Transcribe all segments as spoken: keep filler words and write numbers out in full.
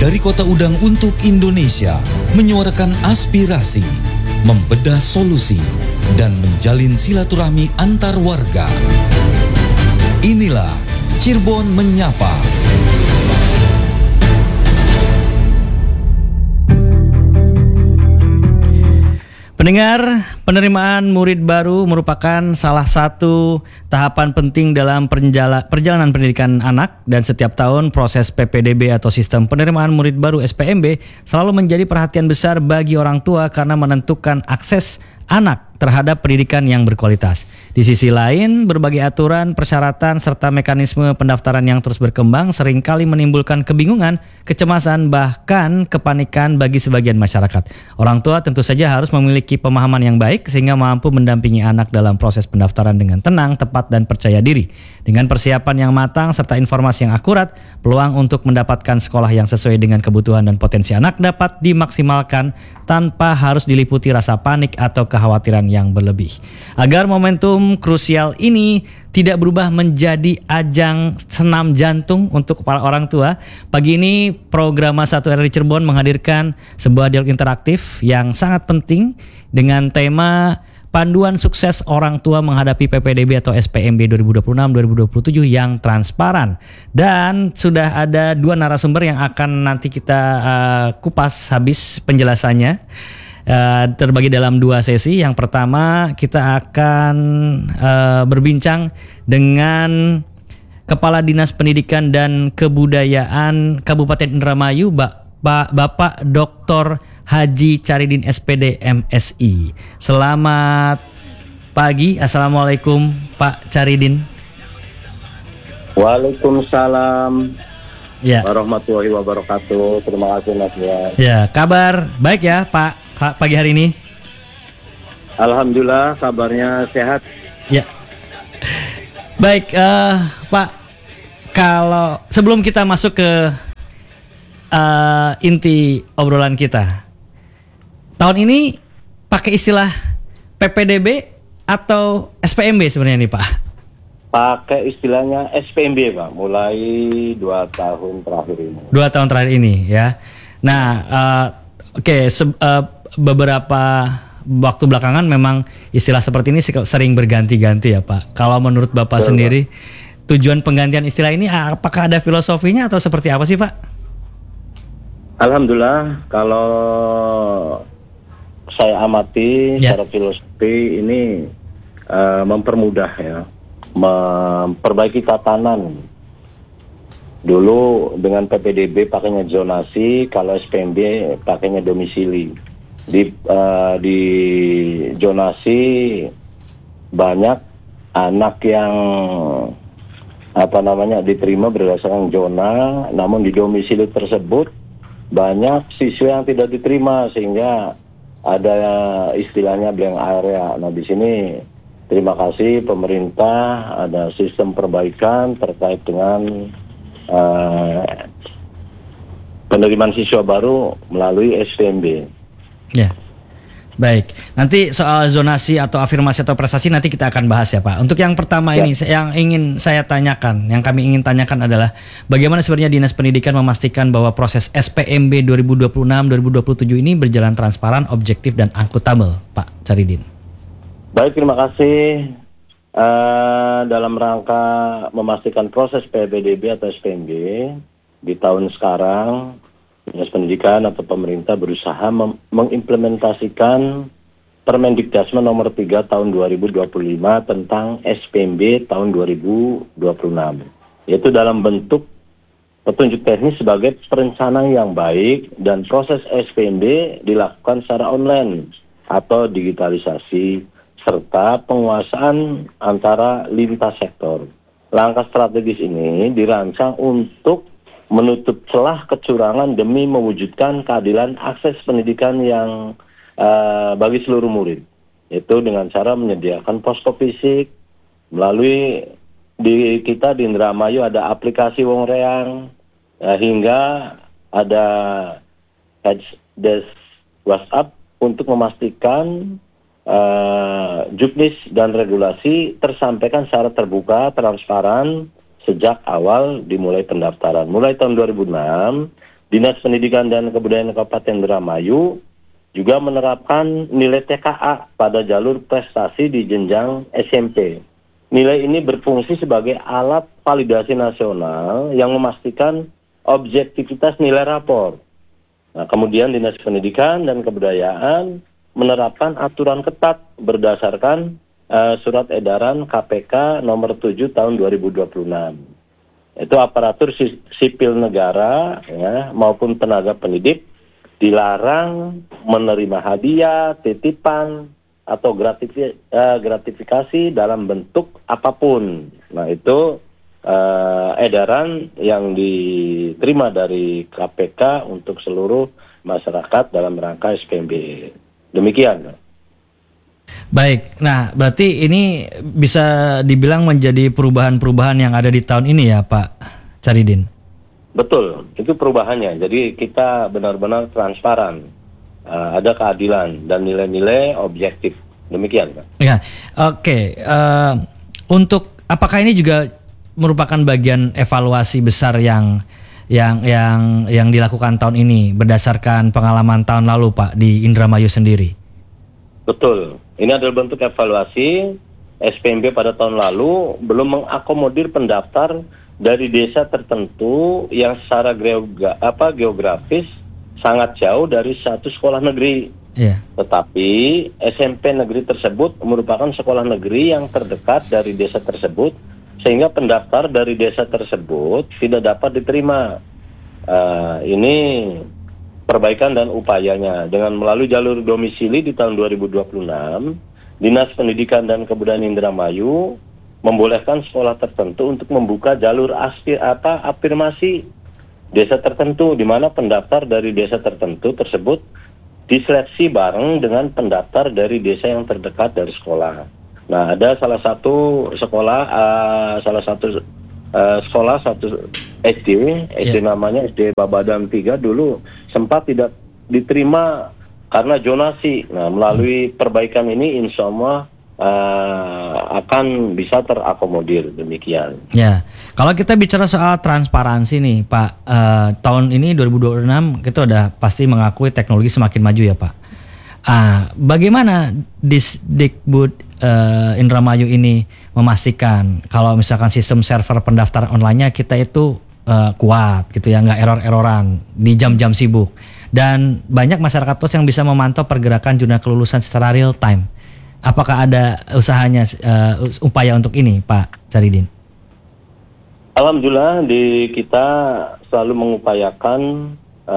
Dari Kota Udang untuk Indonesia, menyuarakan aspirasi, membedah solusi, dan menjalin silaturahmi antar warga. Inilah Cirebon Menyapa. Pendengar, penerimaan murid baru merupakan salah satu tahapan penting dalam perjalanan pendidikan anak, dan setiap tahun proses P P D B atau Sistem Penerimaan Murid Baru S P M B selalu menjadi perhatian besar bagi orang tua karena menentukan akses anak terhadap pendidikan yang berkualitas. Di sisi lain, berbagai aturan, persyaratan, serta mekanisme pendaftaran yang terus berkembang seringkali menimbulkan kebingungan, kecemasan, bahkan kepanikan bagi sebagian masyarakat. Orang tua tentu saja harus memiliki pemahaman yang baik sehingga mampu mendampingi anak dalam proses pendaftaran dengan tenang, tepat, dan percaya diri. Dengan persiapan yang matang serta informasi yang akurat, peluang untuk mendapatkan sekolah yang sesuai dengan kebutuhan dan potensi anak dapat dimaksimalkan tanpa harus diliputi rasa panik atau kekhawatiran yang berlebih. Agar momentum krusial ini tidak berubah menjadi ajang senam jantung untuk para orang tua, pagi ini program satu R R I Cirebon menghadirkan sebuah dialog interaktif yang sangat penting dengan tema Panduan Sukses Orang Tua Menghadapi P P D B atau S P M B dua ribu dua puluh enam dua ribu dua puluh tujuh yang transparan. Dan sudah ada dua narasumber yang akan nanti kita uh, kupas habis penjelasannya. Uh, terbagi dalam dua sesi. Yang pertama kita akan uh, berbincang dengan Kepala Dinas Pendidikan dan Kebudayaan Kabupaten Indramayu, Bapak, Bapak Doktor Haji Caridin S P D M S I. Selamat pagi, Assalamualaikum Pak Caridin. Waalaikumsalam ya. warahmatullahi wabarakatuh. Terima kasih Mas ya. Ya, kabar baik ya Pak pagi hari ini? Alhamdulillah kabarnya sehat. Ya. Baik, uh, Pak. Kalau sebelum kita masuk ke uh, inti obrolan kita, tahun ini pakai istilah P P D B atau S P M B sebenarnya nih Pak? Pakai istilahnya S P M B Pak, mulai dua tahun terakhir ini. Dua tahun terakhir ini ya. Nah, uh, oke, okay, se- uh, beberapa waktu belakangan memang istilah seperti ini sering berganti-ganti ya Pak. Kalau menurut Bapak Betul, sendiri, Pak, tujuan penggantian istilah ini apakah ada filosofinya atau seperti apa sih Pak? Alhamdulillah, kalau saya amati ya. secara filosofi ini uh, mempermudah ya, memperbaiki tatanan. Dulu dengan P P D B pakainya zonasi, kalau S P M B pakainya domisili. Di uh, di zonasi banyak anak yang apa namanya diterima berdasarkan zona, namun di domisili tersebut banyak siswa yang tidak diterima sehingga ada istilahnya blank area. Nah di sini terima kasih pemerintah ada sistem perbaikan terkait dengan uh, penerimaan siswa baru melalui S P M B. Ya, baik. Nanti soal zonasi atau afirmasi atau prestasi nanti kita akan bahas ya Pak. Untuk yang pertama ya. ini yang ingin saya tanyakan, yang kami ingin tanyakan adalah bagaimana sebenarnya Dinas Pendidikan memastikan bahwa proses S P M B dua ribu dua puluh enam dua ribu dua puluh tujuh ini berjalan transparan, objektif, dan akuntabel, Pak Caridin. Baik, terima kasih. Uh, dalam rangka memastikan proses P P D B atau S P M B di tahun sekarang, Dinas Pendidikan atau pemerintah berusaha mem- mengimplementasikan Permendikbud nomor tiga tahun dua ribu dua puluh lima tentang S P M B tahun dua ribu dua puluh enam, yaitu dalam bentuk petunjuk teknis sebagai perencanaan yang baik dan proses S P M B dilakukan secara online atau digitalisasi serta penguasaan antara lintas sektor. Langkah strategis ini dirancang untuk menutup celah kecurangan demi mewujudkan keadilan akses pendidikan yang uh, bagi seluruh murid. Itu dengan cara menyediakan posko fisik, melalui di kita di Indramayu ada aplikasi Wong Reang, uh, hingga ada desk WhatsApp untuk memastikan uh, juknis dan regulasi tersampaikan secara terbuka, transparan, sejak awal dimulai pendaftaran. Mulai tahun dua ribu enam, Dinas Pendidikan dan Kebudayaan Kabupaten Indramayu juga menerapkan nilai T K A pada jalur prestasi di jenjang S M P. Nilai ini berfungsi sebagai alat validasi nasional yang memastikan objektivitas nilai rapor. Nah, kemudian Dinas Pendidikan dan Kebudayaan menerapkan aturan ketat berdasarkan uh, surat edaran K P K nomor tujuh tahun dua ribu dua puluh enam. Itu aparatur si- sipil negara ya, maupun tenaga pendidik dilarang menerima hadiah, titipan, atau gratifi- uh, gratifikasi dalam bentuk apapun. Nah, itu uh, edaran yang diterima dari K P K untuk seluruh masyarakat dalam rangka S P M B. Demikian. Baik, nah berarti ini bisa dibilang menjadi perubahan-perubahan yang ada di tahun ini ya Pak Caridin? Betul, itu perubahannya. Jadi kita benar-benar transparan, uh, ada keadilan dan nilai-nilai objektif. Demikian, Pak. Ya, oke. Okay. Uh, untuk apakah ini juga merupakan bagian evaluasi besar yang yang yang yang dilakukan tahun ini berdasarkan pengalaman tahun lalu, Pak, di Indramayu sendiri? Betul. Ini adalah bentuk evaluasi. S P M B pada tahun lalu belum mengakomodir pendaftar dari desa tertentu yang secara geogra- apa, geografis sangat jauh dari satu sekolah negeri. Yeah. Tetapi S M P negeri tersebut merupakan sekolah negeri yang terdekat dari desa tersebut, sehingga pendaftar dari desa tersebut tidak dapat diterima. Uh, ini perbaikan dan upayanya. Dengan melalui jalur domisili di tahun dua ribu dua puluh enam, Dinas Pendidikan dan Kebudayaan Indramayu membolehkan sekolah tertentu untuk membuka jalur aspir, apa, afirmasi desa tertentu, di mana pendaftar dari desa tertentu tersebut diseleksi bareng dengan pendaftar dari desa yang terdekat dari sekolah. Nah, ada salah satu sekolah, uh, salah satu uh, sekolah satu S D, S D yeah. namanya S D Babadam tiga dulu sempat tidak diterima karena zonasi. Nah, melalui perbaikan ini insya Allah uh, akan bisa terakomodir. Demikian. Ya, kalau kita bicara soal transparansi nih Pak, uh, tahun ini dua ribu dua puluh enam kita udah pasti mengakui teknologi semakin maju ya Pak. Ah, bagaimana Disdikbud uh, Indramayu ini memastikan kalau misalkan sistem server pendaftaran online-nya kita itu uh, kuat gitu ya, nggak error-erroran di jam-jam sibuk, dan banyak masyarakat luas yang bisa memantau pergerakan jurnal kelulusan secara real time. Apakah ada usahanya uh, upaya untuk ini Pak Caridin? Alhamdulillah di kita selalu mengupayakan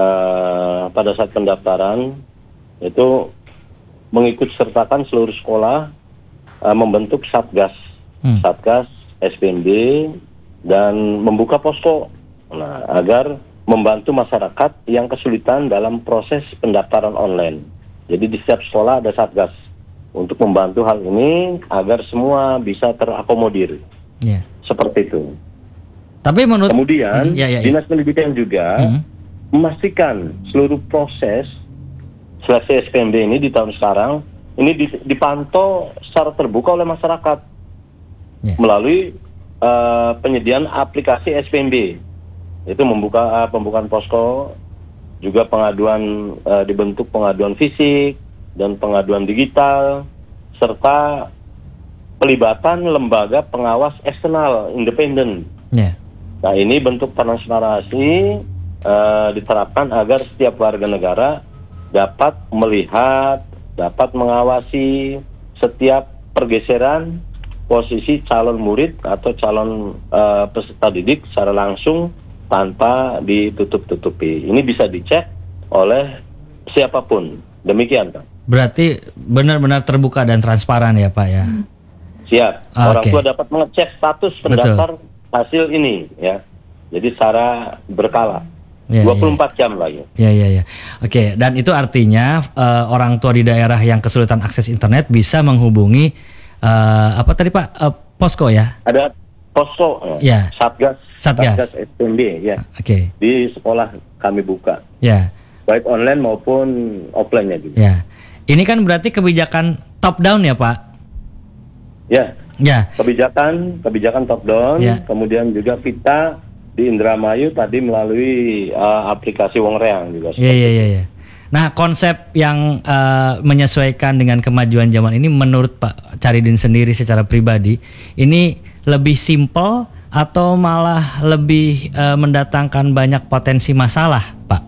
uh, pada saat pendaftaran itu mengikut sertakan seluruh sekolah uh, membentuk satgas, hmm. satgas S P M B dan membuka posko, nah, agar membantu masyarakat yang kesulitan dalam proses pendaftaran online. Jadi di setiap sekolah ada satgas untuk membantu hal ini agar semua bisa terakomodir, yeah. seperti itu. Tapi menurut kemudian hmm, ya, ya, ya. Dinas Pendidikan juga hmm. memastikan seluruh proses seleksi S P M B ini di tahun sekarang ini dipantau secara terbuka oleh masyarakat yeah. melalui uh, penyediaan aplikasi S P M B. Itu membuka uh, pembukaan posko, juga pengaduan uh, dibentuk pengaduan fisik dan pengaduan digital, serta pelibatan lembaga pengawas eksternal independen. Yeah. Nah, ini bentuk transparansi uh, diterapkan agar setiap warga negara dapat melihat, dapat mengawasi setiap pergeseran posisi calon murid atau calon uh, peserta didik secara langsung tanpa ditutup-tutupi. Ini bisa dicek oleh siapapun. Demikian, Pak. Berarti benar-benar terbuka dan transparan ya, Pak ya? Siap. Ah, Orang okay. tua dapat mengecek status pendaftar Betul. hasil ini, ya. Jadi secara berkala. Ya, dua puluh empat ya. jam lagi. Ya, ya, ya. Oke, dan itu artinya uh, orang tua di daerah yang kesulitan akses internet bisa menghubungi uh, apa tadi Pak? Uh, posko ya? Ada posko, ya. Satgas, Satgas, Satgas S P M B, ya. Oke. Okay. Di sekolah kami buka. Ya. Baik online maupun offline-nya juga. Ya. Ini kan berarti kebijakan top down ya, Pak? Ya. Ya. Kebijakan, kebijakan top down, ya. Kemudian juga kita di Indramayu tadi melalui uh, aplikasi Wongreang juga. Iya iya iya. Ya. Nah, konsep yang uh, menyesuaikan dengan kemajuan zaman ini menurut Pak Caridin sendiri secara pribadi, ini lebih simpel atau malah lebih uh, mendatangkan banyak potensi masalah, Pak?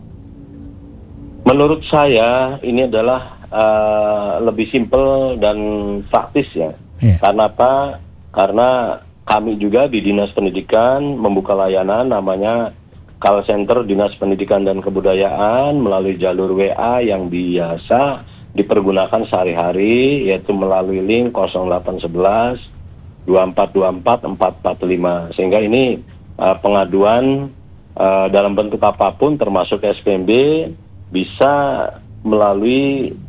Menurut saya ini adalah uh, lebih simpel dan praktis ya. Yeah. Karena apa? Karena kami juga di Dinas Pendidikan membuka layanan namanya Call Center Dinas Pendidikan dan Kebudayaan melalui jalur W A yang biasa dipergunakan sehari-hari, yaitu melalui link nol delapan satu satu dua empat dua empat empat empat lima, sehingga ini uh, pengaduan uh, dalam bentuk apapun termasuk S P M B bisa melalui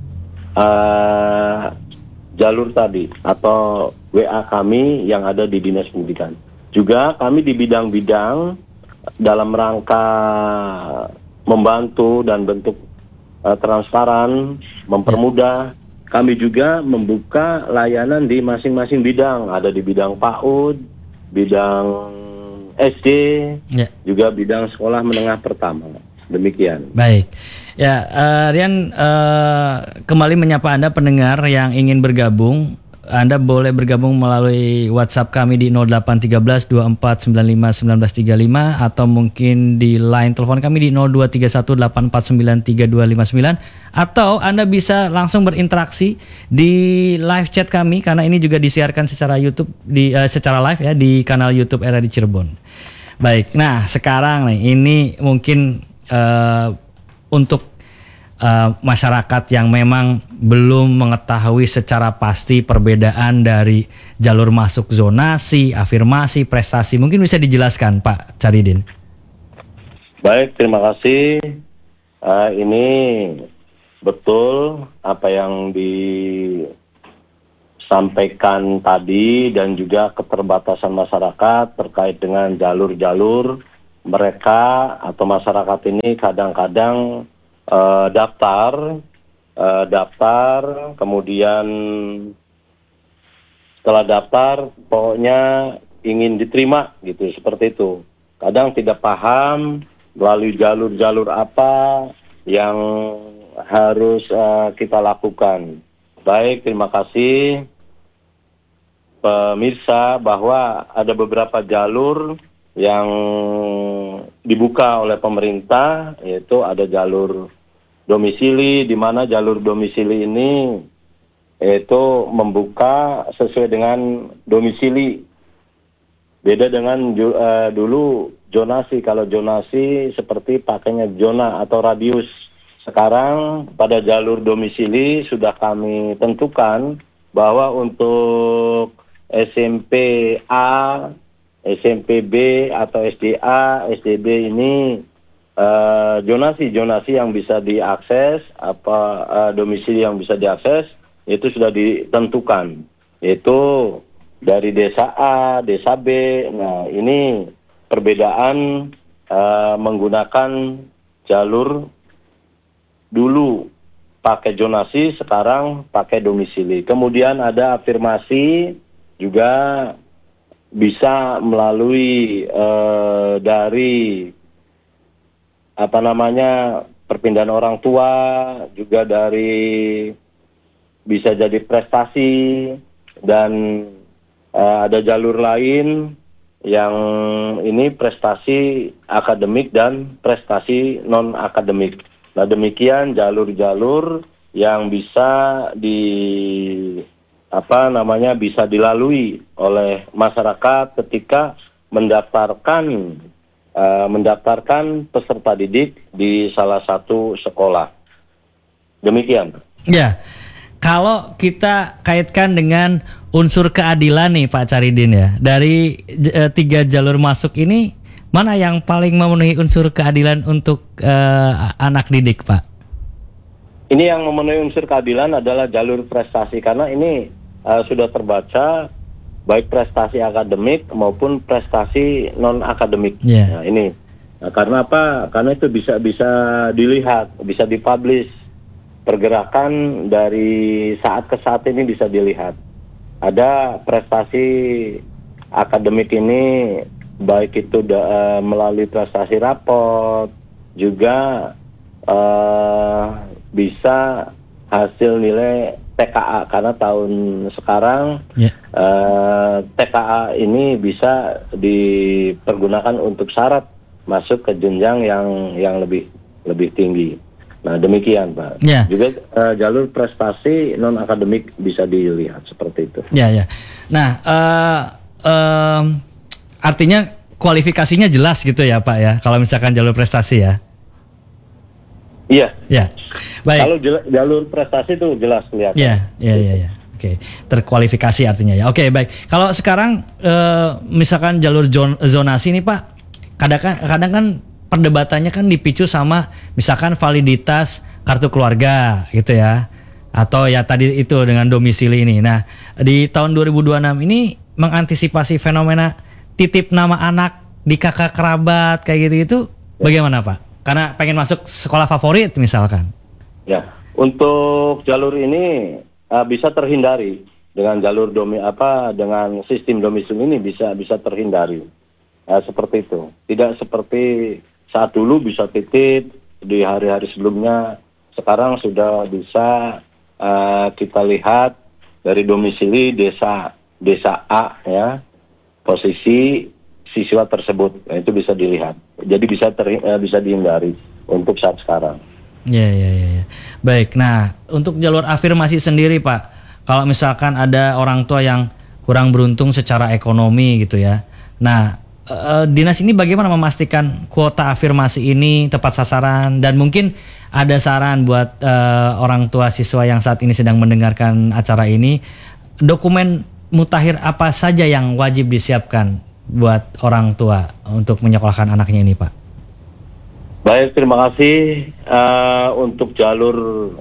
uh, jalur tadi atau W A kami yang ada di Dinas Pendidikan. Juga kami di bidang-bidang dalam rangka membantu dan bentuk uh, transparan, mempermudah, kami juga membuka layanan di masing-masing bidang. Ada di bidang PAUD, bidang S D, ya. Juga bidang sekolah menengah pertama. Demikian. Baik. Ya, uh, Rian uh, kembali menyapa Anda pendengar yang ingin bergabung. Anda boleh bergabung melalui WhatsApp kami di nol delapan satu tiga dua empat sembilan lima satu sembilan tiga lima atau mungkin di line telepon kami di nol dua tiga satu delapan empat sembilan tiga dua lima sembilan, atau Anda bisa langsung berinteraksi di live chat kami karena ini juga disiarkan secara YouTube di uh, secara live ya di kanal YouTube R R I Cirebon. Baik. Nah, sekarang nih ini mungkin uh, untuk Uh, masyarakat yang memang belum mengetahui secara pasti perbedaan dari jalur masuk zonasi, afirmasi, prestasi, mungkin bisa dijelaskan Pak Caridin. Baik, terima kasih. Uh, ini betul apa yang disampaikan tadi dan juga keterbatasan masyarakat terkait dengan jalur-jalur mereka atau masyarakat ini kadang-kadang Uh, daftar, uh, daftar, kemudian setelah daftar, pokoknya ingin diterima gitu, seperti itu. Kadang tidak paham melalui jalur-jalur apa yang harus uh, kita lakukan. Baik, terima kasih pemirsa bahwa ada beberapa jalur yang dibuka oleh pemerintah, yaitu ada jalur domisili, di mana jalur domisili ini yaitu membuka sesuai dengan domisili. Beda dengan uh, dulu zonasi. Kalau zonasi seperti pakainya zona atau radius. Sekarang pada jalur domisili sudah kami tentukan bahwa untuk S M P A, S M P B atau S D A, S D B ini Uh, zonasi-zonasi yang bisa diakses, apa uh, domisili yang bisa diakses, itu sudah ditentukan, yaitu dari desa A, desa B. Nah, ini perbedaan uh, menggunakan jalur dulu pakai zonasi, sekarang pakai domisili. Kemudian ada afirmasi juga bisa melalui uh, dari apa namanya perpindahan orang tua, juga dari bisa jadi prestasi, dan uh, ada jalur lain yang ini prestasi akademik dan prestasi non akademik. Nah, demikian jalur-jalur yang bisa di apa namanya bisa dilalui oleh masyarakat ketika mendaftarkan Uh, mendaftarkan peserta didik di salah satu sekolah. Demikian. Ya, kalau kita kaitkan dengan unsur keadilan nih Pak Caridin ya, dari uh, tiga jalur masuk ini, mana yang paling memenuhi unsur keadilan untuk uh, anak didik, Pak? Ini yang memenuhi unsur keadilan adalah jalur prestasi, karena ini uh, sudah terbaca baik prestasi akademik maupun prestasi non akademik. Yeah. Nah, ini nah, karena apa? Karena itu bisa bisa dilihat, bisa dipublish. Pergerakan dari saat ke saat ini bisa dilihat. Ada prestasi akademik ini baik itu da, uh, melalui prestasi raport, juga uh, bisa hasil nilai T K A, karena tahun sekarang yeah. uh, T K A ini bisa dipergunakan untuk syarat masuk ke jenjang yang yang lebih lebih tinggi. Nah demikian Pak. Yeah. Juga uh, jalur prestasi non akademik bisa dilihat seperti itu. Ya yeah, ya. Yeah. Nah uh, uh, artinya kualifikasinya jelas gitu ya Pak ya, kalau misalkan jalur prestasi ya. Iya. Ya. Baik. Kalau jalur prestasi itu jelas kelihatan. Iya, iya, iya, ya. Oke, terkualifikasi artinya ya. Oke, baik. Kalau sekarang eh, misalkan jalur zon- zonasi nih Pak, kadang kadang kan perdebatannya kan dipicu sama misalkan validitas kartu keluarga gitu ya. Atau ya tadi itu dengan domisili ini. Nah, di tahun dua ribu dua puluh enam ini mengantisipasi fenomena titip nama anak di kakak kerabat kayak gitu-gitu bagaimana Pak? Karena pengen masuk sekolah favorit misalkan. Ya, untuk jalur ini uh, bisa terhindari dengan jalur domi apa dengan sistem domisili ini bisa bisa terhindari. Uh, seperti itu. Tidak seperti saat dulu bisa titip di hari-hari sebelumnya. Sekarang sudah bisa uh, kita lihat dari domisili desa desa A ya, posisi siswa tersebut. Nah, itu bisa dilihat. Jadi bisa ter, uh, bisa dihindari untuk saat sekarang. Ya, ya, ya, ya. Baik. Nah, untuk jalur afirmasi sendiri, Pak, kalau misalkan ada orang tua yang kurang beruntung secara ekonomi gitu ya. Nah, uh, dinas ini bagaimana memastikan kuota afirmasi ini tepat sasaran, dan mungkin ada saran buat uh, orang tua siswa yang saat ini sedang mendengarkan acara ini, dokumen mutakhir apa saja yang wajib disiapkan buat orang tua untuk menyekolahkan anaknya ini, Pak? Baik, terima kasih. Uh, untuk jalur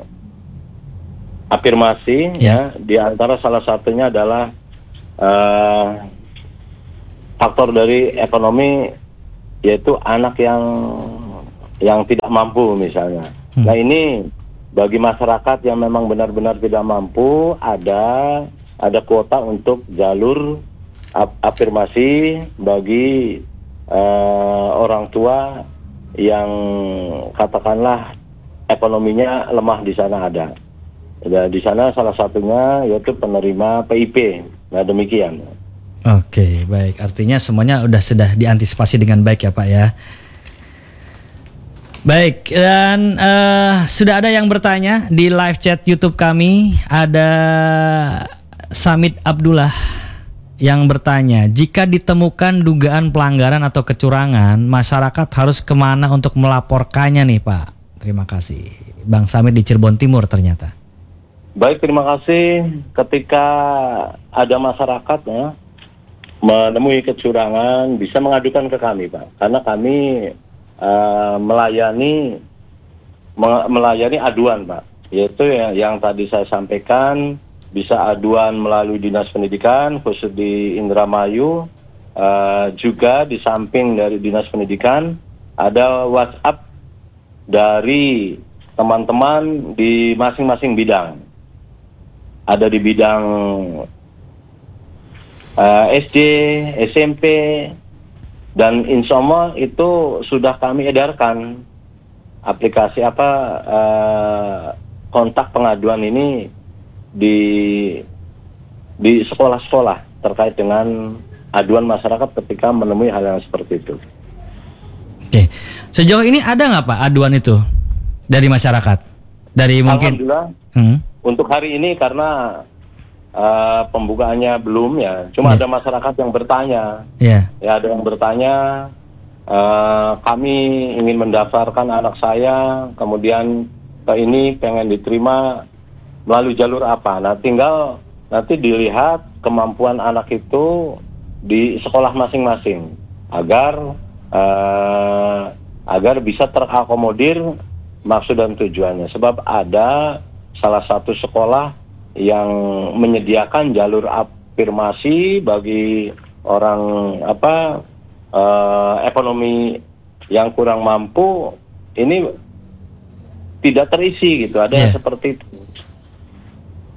afirmasi ya, ya di antara salah satunya adalah uh, faktor dari ekonomi, yaitu anak yang yang tidak mampu misalnya. Hmm. Nah, ini bagi masyarakat yang memang benar-benar tidak mampu, ada ada kuota untuk jalur afirmasi bagi uh, orang tua yang katakanlah ekonominya lemah, di sana ada. Ya, di sana salah satunya yaitu penerima P I P. Nah, demikian. Oke, baik. Artinya semuanya udah sudah diantisipasi dengan baik ya, Pak ya. Baik, dan uh, sudah ada yang bertanya di live chat YouTube kami. Ada Samit Abdullah yang bertanya, jika ditemukan dugaan pelanggaran atau kecurangan, masyarakat harus kemana untuk melaporkannya nih Pak? Terima kasih. Bang Samit di Cirebon Timur ternyata. Baik, terima kasih. Ketika ada masyarakat ya menemui kecurangan, bisa mengadukan ke kami Pak. Karena kami uh, melayani melayani aduan Pak. Yaitu ya, yang tadi saya sampaikan, bisa aduan melalui Dinas Pendidikan khusus di Indramayu, uh, juga di samping dari Dinas Pendidikan ada WhatsApp dari teman-teman di masing-masing bidang. Ada di bidang uh, S D, S M P, dan insomma itu sudah kami edarkan aplikasi apa uh, kontak pengaduan ini di di sekolah-sekolah terkait dengan aduan masyarakat ketika menemui hal yang seperti itu. Oke, sejauh ini ada nggak Pak aduan itu dari masyarakat? Dari mungkin? Alhamdulillah. Hmm? Untuk hari ini karena uh, pembukaannya belum ya, cuma yeah. ada masyarakat yang bertanya. Yeah. Ya, ada yang bertanya. Uh, kami ingin mendaftarkan anak saya, kemudian ke ini pengen diterima melalui jalur apa. Nah, tinggal nanti dilihat kemampuan anak itu di sekolah masing-masing agar uh, agar bisa terakomodir maksud dan tujuannya. Sebab ada salah satu sekolah yang menyediakan jalur afirmasi bagi orang apa uh, ekonomi yang kurang mampu, ini tidak terisi gitu. Ada yeah. yang seperti itu.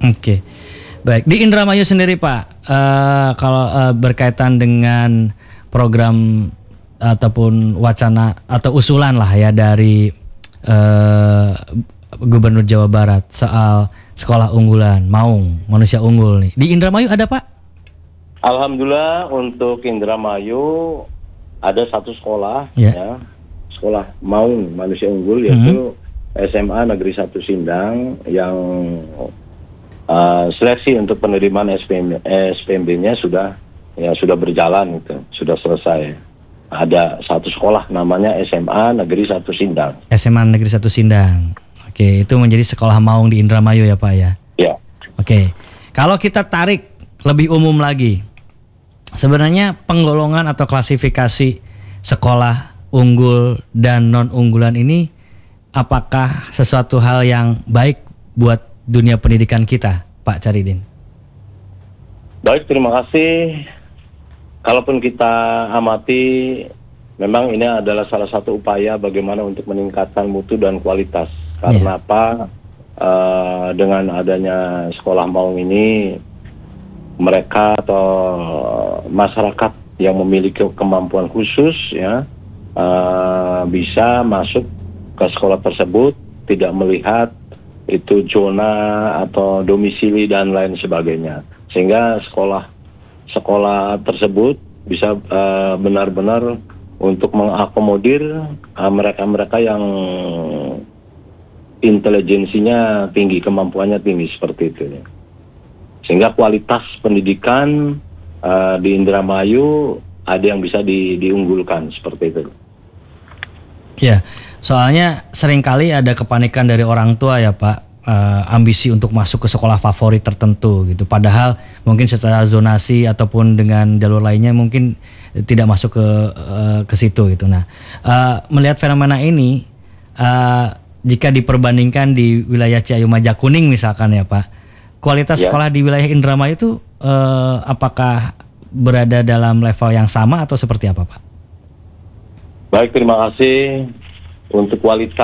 Oke, baik. Di Indramayu sendiri Pak, uh, kalau uh, berkaitan dengan program ataupun wacana atau usulan lah ya dari uh, Gubernur Jawa Barat soal sekolah unggulan, Maung, manusia unggul nih. Di Indramayu ada, Pak? Alhamdulillah untuk Indramayu ada satu sekolah, yeah. ya, sekolah Maung manusia unggul, yaitu mm-hmm. S M A Negeri satu Sindang yang uh, seleksi untuk penerimaan S P M B-nya sudah ya sudah berjalan, itu sudah selesai. Ada satu sekolah namanya S M A Negeri satu Sindang. S M A Negeri satu Sindang. Oke, itu menjadi sekolah Maung di Indramayu ya, Pak ya. Ya. Oke, kalau kita tarik lebih umum lagi. Sebenarnya penggolongan atau klasifikasi sekolah unggul dan non-unggulan ini apakah sesuatu hal yang baik buat dunia pendidikan kita, Pak Caridin? Baik, terima kasih. Kalaupun kita amati, memang ini adalah salah satu upaya bagaimana untuk meningkatkan mutu dan kualitas. Karena yeah. apa? Uh, dengan adanya sekolah Maung ini, mereka atau masyarakat yang memiliki kemampuan khusus ya uh, bisa masuk ke sekolah tersebut, tidak melihat itu zona atau domisili dan lain sebagainya, sehingga sekolah sekolah tersebut bisa uh, benar-benar untuk mengakomodir uh, mereka-mereka yang intelijensinya tinggi, kemampuannya tinggi seperti itu ya. Sehingga kualitas pendidikan uh, di Indramayu ada yang bisa di, diunggulkan seperti itu. Ya, soalnya seringkali ada kepanikan dari orang tua ya Pak, uh, ambisi untuk masuk ke sekolah favorit tertentu gitu. Padahal mungkin secara zonasi ataupun dengan jalur lainnya mungkin tidak masuk ke uh, ke situ gitu. Nah, uh, melihat fenomena ini, uh, jika diperbandingkan di wilayah Ciayu Majakuning misalkan ya Pak, kualitas ya. Sekolah di wilayah Indramayu itu eh, apakah berada dalam level yang sama atau seperti apa, Pak? Baik, terima kasih. Untuk kualitas